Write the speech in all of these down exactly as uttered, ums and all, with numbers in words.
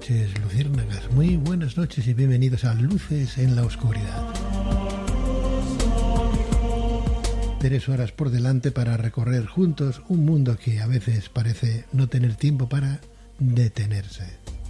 noches, luciérnagas, muy buenas noches y bienvenidos a Luces en la Oscuridad. Tres horas por delante para recorrer juntos un mundo que a veces parece no tener tiempo para detenerse.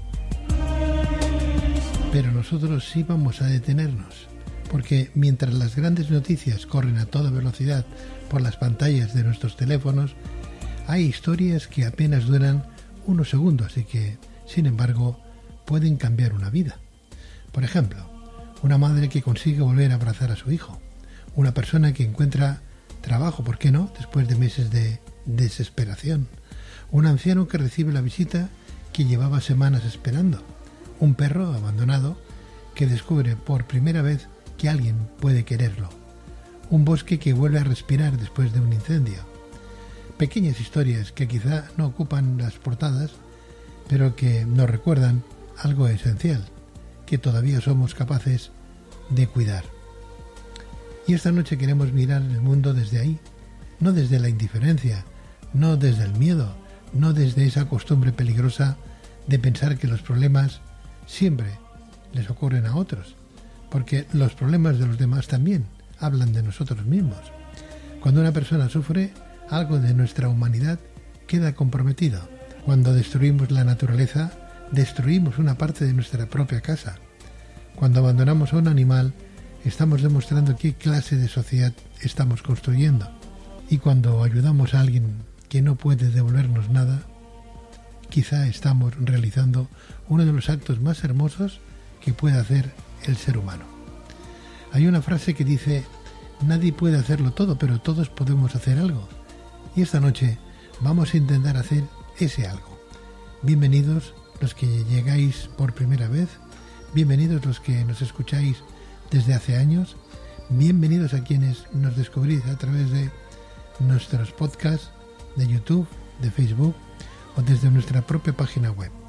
Pero nosotros sí vamos a detenernos, porque mientras las grandes noticias corren a toda velocidad por las pantallas de nuestros teléfonos, hay historias que apenas duran unos segundos y que, sin embargo, pueden cambiar una vida. Por ejemplo, una madre que consigue volver a abrazar a su hijo, una persona que encuentra trabajo, ¿por qué no?, después de meses de desesperación, un anciano que recibe la visita que llevaba semanas esperando, un perro abandonado que descubre por primera vez que alguien puede quererlo, un bosque que vuelve a respirar después de un incendio. Pequeñas historias que quizá no ocupan las portadas, pero que nos recuerdan algo esencial, que todavía somos capaces de cuidar. Y esta noche queremos mirar el mundo desde ahí, no desde la indiferencia, no desde el miedo, no desde esa costumbre peligrosa de pensar que los problemas siempre les ocurren a otros, porque los problemas de los demás también hablan de nosotros mismos. Cuando una persona sufre, algo de nuestra humanidad queda comprometido. Cuando destruimos la naturaleza, destruimos una parte de nuestra propia casa. Cuando abandonamos a un animal, estamos demostrando qué clase de sociedad estamos construyendo. Y cuando ayudamos a alguien que no puede devolvernos nada, quizá estamos realizando uno de los actos más hermosos que puede hacer el ser humano. Hay una frase que dice: nadie puede hacerlo todo, pero todos podemos hacer algo. Y esta noche vamos a intentar hacer ese algo. Bienvenidos los que llegáis por primera vez, bienvenidos los que nos escucháis desde hace años, bienvenidos a quienes nos descubrís a través de nuestros podcasts de YouTube, de Facebook o desde nuestra propia página web.